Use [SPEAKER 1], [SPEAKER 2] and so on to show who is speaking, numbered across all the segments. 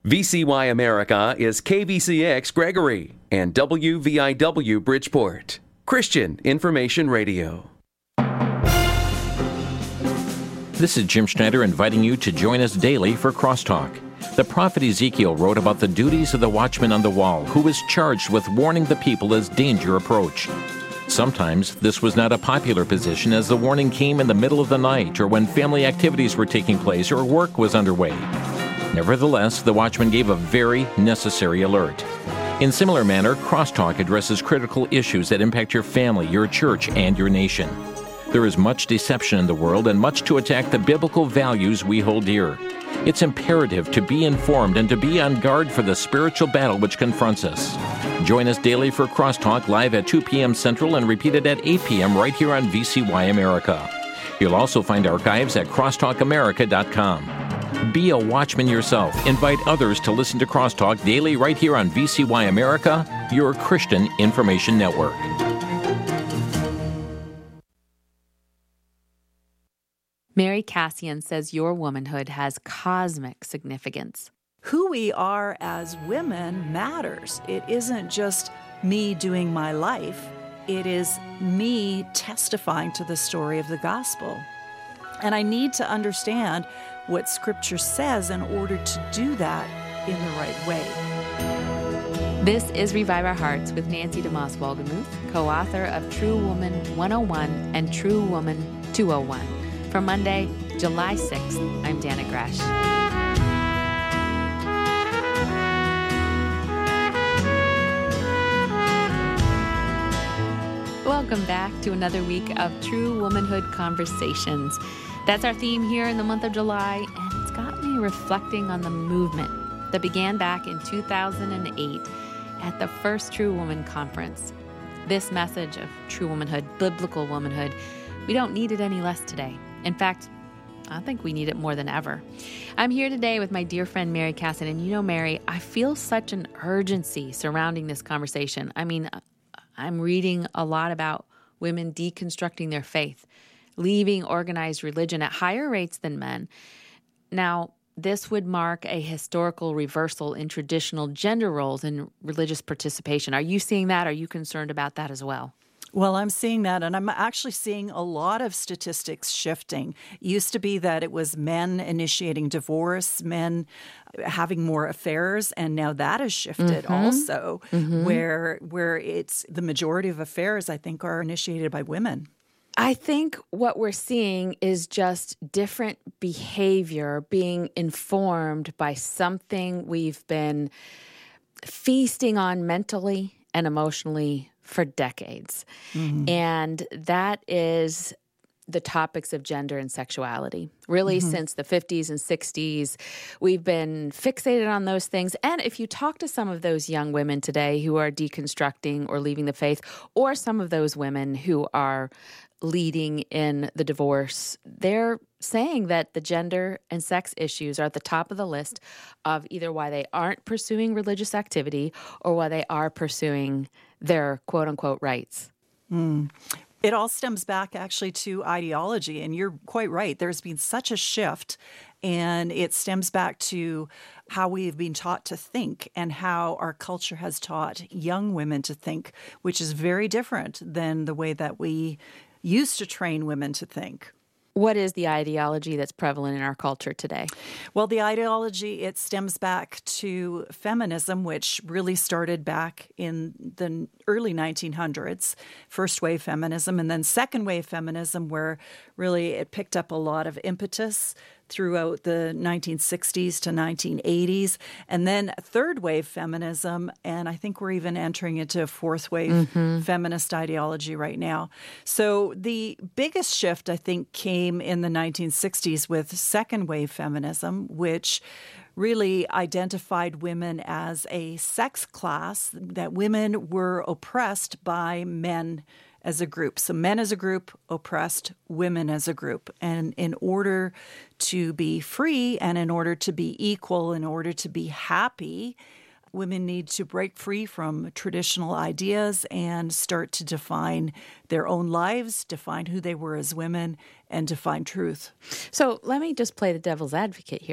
[SPEAKER 1] VCY America is KVCX Gregory and WVIW Bridgeport. Christian Information Radio.
[SPEAKER 2] This is Jim Schneider inviting you to join us daily for Crosstalk. The prophet Ezekiel wrote about the duties of the watchman on the wall, who was charged with warning the people as danger approached. Sometimes this was not a popular position, as the warning came in the middle of the night or when family activities were taking place or work was underway. Nevertheless, the watchman gave a very necessary alert. In similar manner, Crosstalk addresses critical issues that impact your family, your church, and your nation. There is much deception in the world and much to attack the biblical values we hold dear. It's imperative to be informed and to be on guard for the spiritual battle which confronts us. Join us daily for Crosstalk live at 2 p.m. Central and repeated at 8 p.m. right here on VCY America. You'll also find archives at crosstalkamerica.com. Be a watchman yourself. Invite others to listen to Crosstalk daily right here on VCY America, your Christian information network.
[SPEAKER 3] Mary Cassian says your womanhood has cosmic significance.
[SPEAKER 4] Who we are as women matters. It isn't just me doing my life. It is me testifying to the story of the gospel. And I need to understand what Scripture says in order to do that in the right way.
[SPEAKER 3] This is Revive Our Hearts with Nancy DeMoss Wolgemuth, co-author of True Woman 101 and True Woman 201. For Monday, July 6th, I'm Dana Gresh. Welcome back to another week of True Womanhood Conversations. That's our theme here in the month of July, and it's got me reflecting on the movement that began back in 2008 at the first True Woman Conference. This message of true womanhood, biblical womanhood, we don't need it any less today. In fact, I think we need it more than ever. I'm here today with my dear friend Mary Cassian, and you know, Mary, I feel such an urgency surrounding this conversation. I mean, I'm reading a lot about women deconstructing their faith, leaving organized religion at higher rates than men. Now, this would mark a historical reversal in traditional gender roles in religious participation. Are you seeing that? Are you concerned about that as well?
[SPEAKER 4] Well, I'm seeing that, and I'm actually seeing a lot of statistics shifting. It used to be that it was men initiating divorce, men having more affairs, and now that has shifted also, where it's the majority of affairs, I think, are initiated by women.
[SPEAKER 3] I think what we're seeing is just different behavior being informed by something we've been feasting on mentally and emotionally for decades. And that is the topics of gender and sexuality. Really, since the 50s and 60s, we've been fixated on those things. And if you talk to some of those young women today who are deconstructing or leaving the faith, or some of those women who are leading in the divorce, they're saying that the gender and sex issues are at the top of the list of either why they aren't pursuing religious activity or why they are pursuing their quote-unquote rights.
[SPEAKER 4] It all stems back actually to ideology, and you're quite right. There's been such a shift, and it stems back to how we've been taught to think and how our culture has taught young women to think, which is very different than the way that we used to train women to think.
[SPEAKER 3] What is the ideology that's prevalent in our culture today?
[SPEAKER 4] Well, the ideology, it stems back to feminism, which really started back in the early 1900s, first wave feminism, and then second wave feminism, where really it picked up a lot of impetus throughout the 1960s to 1980s, and then third wave feminism, and I think we're even entering into a fourth wave feminist ideology right now. So the biggest shift, I think, came in the 1960s with second wave feminism, which really identified women as a sex class, that women were oppressed by men as a group. So men as a group oppressed women as a group. And in order to be free and in order to be equal, in order to be happy, women need to break free from traditional ideas and start to define their own lives, define who they were as women, and define truth.
[SPEAKER 3] So let me just play the devil's advocate here.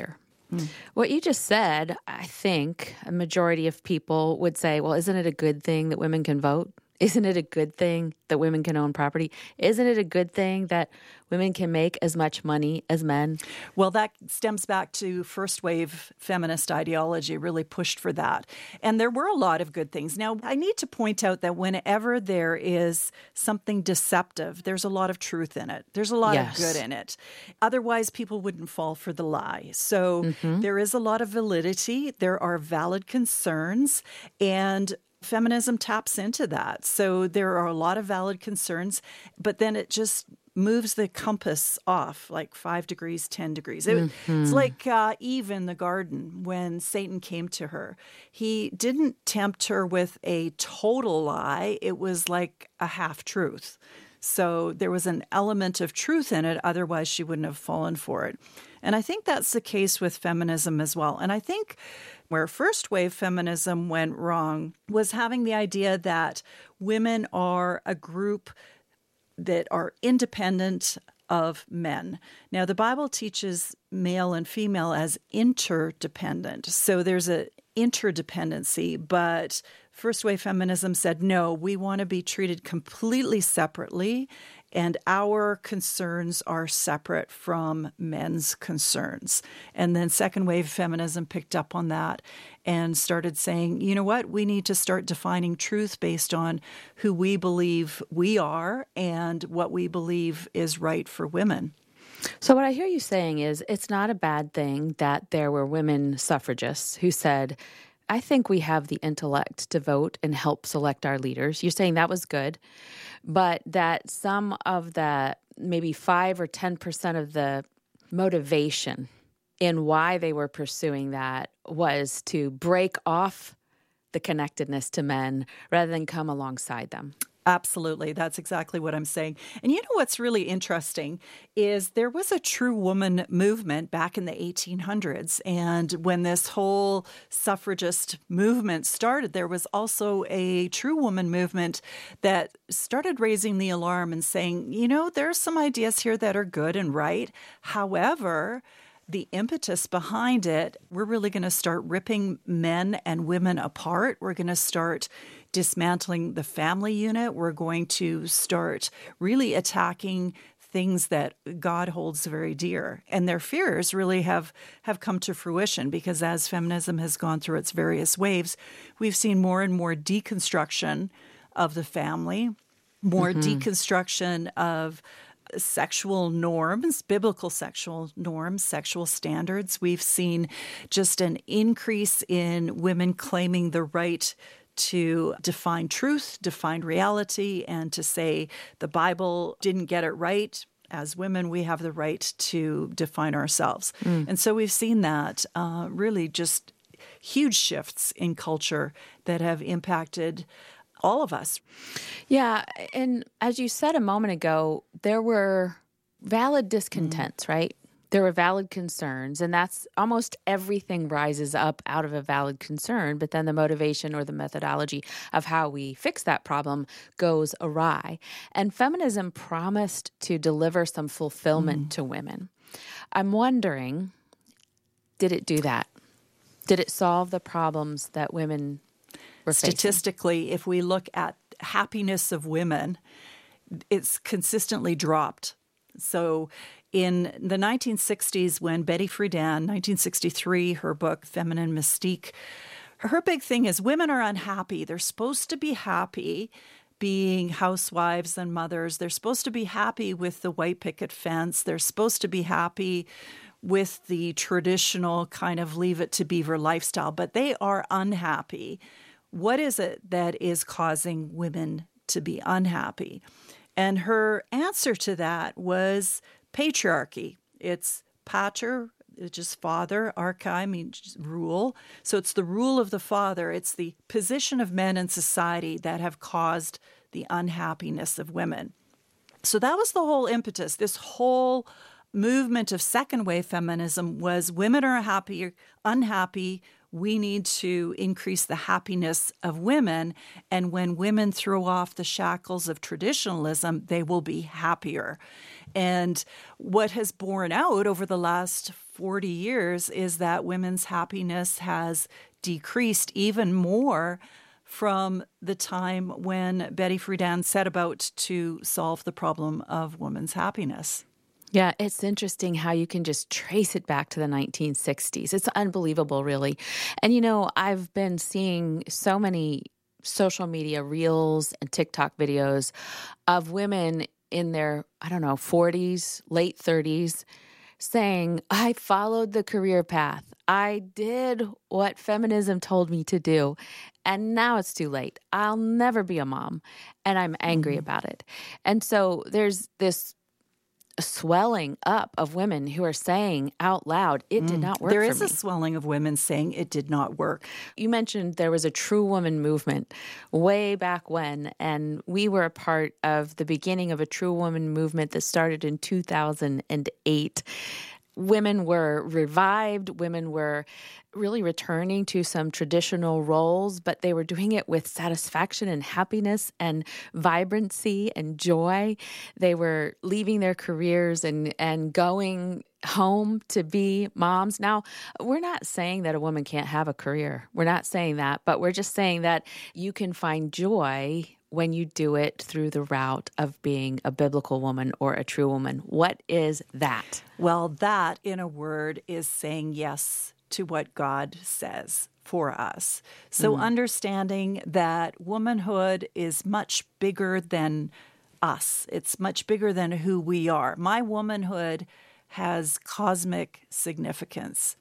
[SPEAKER 3] What you just said, I think a majority of people would say, well, isn't it a good thing that women can vote? Isn't it a good thing that women can own property? Isn't it a good thing that women can make as much money as men?
[SPEAKER 4] Well, that stems back to first wave feminist ideology, really pushed for that. And there were a lot of good things. Now, I need to point out that whenever there is something deceptive, there's a lot of truth in it. There's a lot of good in it. Otherwise, people wouldn't fall for the lie. So there is a lot of validity. There are valid concerns. And feminism taps into that. So there are a lot of valid concerns, but then it just moves the compass off like 5 degrees, 10 degrees. It's like Eve in the garden when Satan came to her. He didn't tempt her with a total lie. It was like a half-truth. So there was an element of truth in it. Otherwise, she wouldn't have fallen for it. And I think that's the case with feminism as well. And I think where first wave feminism went wrong was having the idea that women are a group that are independent of men. Now, the Bible teaches male and female as interdependent. So there's an interdependency, but first wave feminism said, no, we want to be treated completely separately, and our concerns are separate from men's concerns. And then second wave feminism picked up on that and started saying, you know what, we need to start defining truth based on who we believe we are and what we believe is right for women.
[SPEAKER 3] So what I hear you saying is it's not a bad thing that there were women suffragists who said, I think we have the intellect to vote and help select our leaders. You're saying that was good, but that some of the maybe 5 or 10% of the motivation in why they were pursuing that was to break off the connectedness to men rather than come alongside them.
[SPEAKER 4] Absolutely. That's exactly what I'm saying. And you know what's really interesting is there was a true woman movement back in the 1800s. And when this whole suffragist movement started, there was also a true woman movement that started raising the alarm and saying, you know, there are some ideas here that are good and right. However, the impetus behind it, we're really going to start ripping men and women apart. We're going to start dismantling the family unit. We're going to start really attacking things that God holds very dear. And their fears really have come to fruition because as feminism has gone through its various waves, we've seen more and more deconstruction of the family, more deconstruction of sexual norms, biblical sexual norms, sexual standards. We've seen just an increase in women claiming the right to define truth, define reality, and to say the Bible didn't get it right. As women, we have the right to define ourselves. And so we've seen that really just huge shifts in culture that have impacted all of us.
[SPEAKER 3] Yeah. And as you said a moment ago, there were valid discontents, right? There were valid concerns, and that's almost everything rises up out of a valid concern, but then the motivation or the methodology of how we fix that problem goes awry. And feminism promised to deliver some fulfillment to women. I'm wondering, did it do that? Did it solve the problems that women were facing?
[SPEAKER 4] Statistically, if we look at happiness of women, it's consistently dropped. So in the 1960s, when Betty Friedan, 1963, her book, Feminine Mystique, her big thing is women are unhappy. They're supposed to be happy being housewives and mothers. They're supposed to be happy with the white picket fence. They're supposed to be happy with the traditional kind of leave it to beaver lifestyle, but they are unhappy. What is it that is causing women to be unhappy? And her answer to that was patriarchy. It's pater, which is father, archai means rule. So it's the rule of the father. It's the position of men in society that have caused the unhappiness of women. So that was the whole impetus. This whole movement of second wave feminism was women are unhappy. We need to increase the happiness of women. And when women throw off the shackles of traditionalism, they will be happier. And what has borne out over the last 40 years is that women's happiness has decreased even more from the time when Betty Friedan set about to solve the problem of women's happiness.
[SPEAKER 3] Yeah, it's interesting how you can just trace it back to the 1960s. It's unbelievable, really. And, I've been seeing so many social media reels and TikTok videos of women in their, 40s, late 30s, saying, I followed the career path. I did what feminism told me to do. And now it's too late. I'll never be a mom. And I'm angry about it. And so there's this swelling up of women who are saying out loud, it did not work for me.
[SPEAKER 4] There is a swelling of women saying it did not work.
[SPEAKER 3] You mentioned there was a true woman movement way back when, and we were a part of the beginning of a true woman movement that started in 2008. Women were revived. Women were really returning to some traditional roles, but they were doing it with satisfaction and happiness and vibrancy and joy. They were leaving their careers and going home to be moms. Now, we're not saying that a woman can't have a career. We're not saying that, but we're just saying that you can find joy when you do it through the route of being a biblical woman or a true woman. What is that?
[SPEAKER 4] Well, that, in a word, is saying yes to what God says for us. So understanding that womanhood is much bigger than us. It's much bigger than who we are. My womanhood has cosmic significance.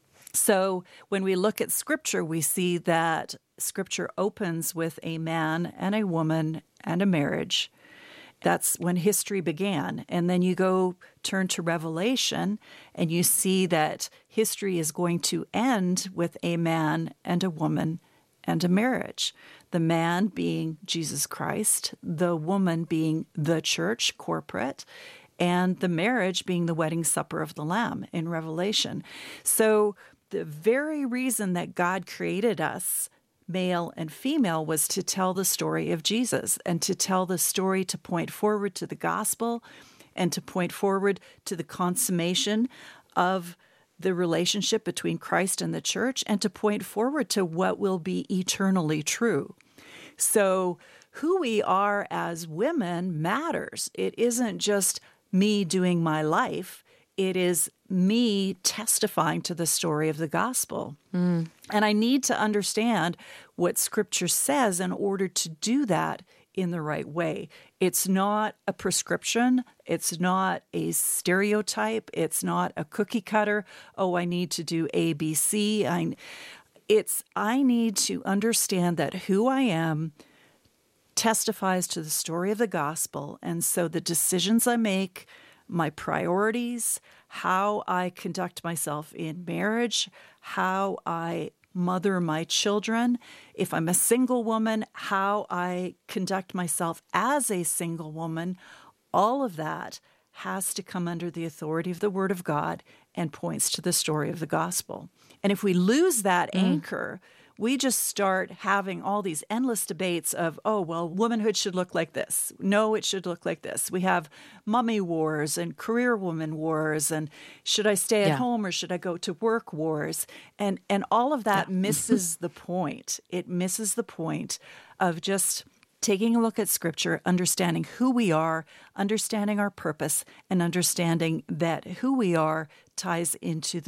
[SPEAKER 4] So when we look at Scripture, we see that Scripture opens with a man and a woman and a marriage. That's when history began. And then you turn to Revelation, and you see that history is going to end with a man and a woman and a marriage. The man being Jesus Christ, the woman being the church, corporate, and the marriage being the wedding supper of the Lamb in Revelation. So the very reason that God created us, male and female, was to tell the story of Jesus and to tell the story to point forward to the gospel and to point forward to the consummation of the relationship between Christ and the church and to point forward to what will be eternally true. So who we are as women matters. It isn't just me doing my life. It is me testifying to the story of the gospel. And I need to understand what Scripture says in order to do that in the right way. It's not a prescription. It's not a stereotype. It's not a cookie cutter. Oh, I need to do A, B, C. I need to understand that who I am testifies to the story of the gospel. And so the decisions I make, my priorities, how I conduct myself in marriage, how I mother my children, if I'm a single woman, how I conduct myself as a single woman, all of that has to come under the authority of the Word of God and points to the story of the gospel. And if we lose that anchor, we just start having all these endless debates of, oh, well, womanhood should look like this. No, it should look like this. We have mummy wars and career woman wars and should I stay at home or should I go to work wars? And all of that misses the point. It misses the point of just taking a look at Scripture, understanding who we are, understanding our purpose, and understanding that who we are ties into